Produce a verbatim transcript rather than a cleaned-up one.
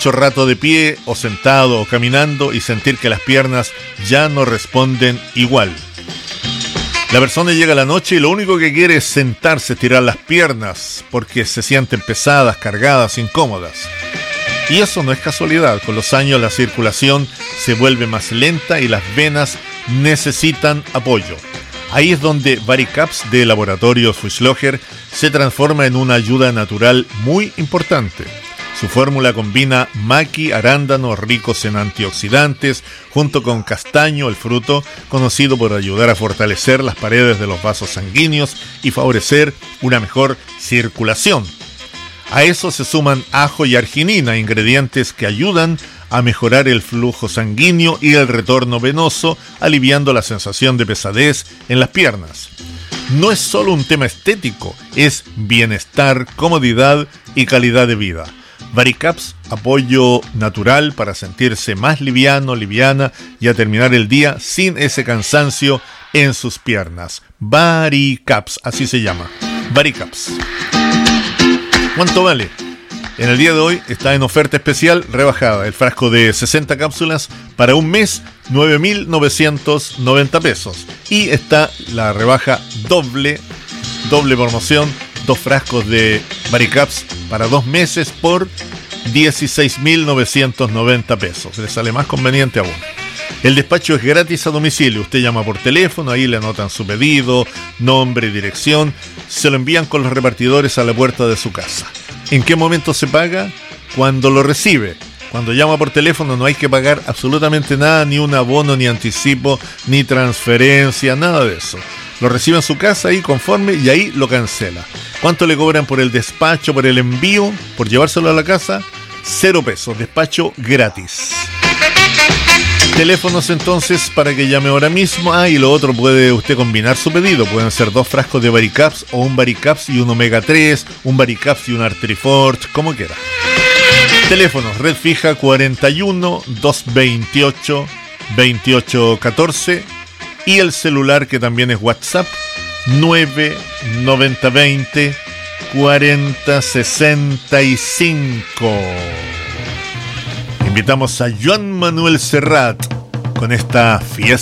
mucho rato de pie o sentado o caminando y sentir que las piernas ya no responden igual. La persona llega a la noche y lo único que quiere es sentarse, estirar las piernas, porque se sienten pesadas, cargadas, incómodas. Y eso no es casualidad. Con los años la circulación se vuelve más lenta y las venas necesitan apoyo. Ahí es donde Varicaps de Laboratorios Fuchsloger se transforma en una ayuda natural muy importante. Su fórmula combina maqui, arándanos ricos en antioxidantes, junto con castaño, el fruto, conocido por ayudar a fortalecer las paredes de los vasos sanguíneos y favorecer una mejor circulación. A eso se suman ajo y arginina, ingredientes que ayudan a mejorar el flujo sanguíneo y el retorno venoso, aliviando la sensación de pesadez en las piernas. No es solo un tema estético, es bienestar, comodidad y calidad de vida. Varicaps, apoyo natural para sentirse más liviano, liviana y a terminar el día sin ese cansancio en sus piernas. Varicaps, así se llama. Varicaps. ¿Cuánto vale? En el día de hoy está en oferta especial rebajada. El frasco de sesenta cápsulas para un mes, nueve mil novecientos noventa pesos. Y está la rebaja doble, doble promoción. Dos frascos de Varicaps para dos meses por dieciséis mil novecientos noventa pesos. Le sale más conveniente aún. El despacho es gratis a domicilio. Usted llama por teléfono, ahí le anotan su pedido, nombre y dirección. Se lo envían con los repartidores a la puerta de su casa. ¿En qué momento se paga? Cuando lo recibe. Cuando llama por teléfono no hay que pagar absolutamente nada, ni un abono, ni anticipo, ni transferencia, nada de eso. Lo recibe en su casa ahí conforme y ahí lo cancela. ¿Cuánto le cobran por el despacho, por el envío, por llevárselo a la casa? Cero pesos, despacho gratis. Teléfonos entonces para que llame ahora mismo. Ah, y lo otro, puede usted combinar su pedido. Pueden ser dos frascos de Varicaps o un Varicaps y un Omega tres, un Varicaps y un Artrifort, como quiera. Teléfonos, red fija cuarenta y uno, doscientos veintiocho, veintiocho catorce y el celular que también es WhatsApp nueve noventa veinte cuarenta sesenta y cinco. Invitamos a Joan Manuel Serrat con esta fiesta.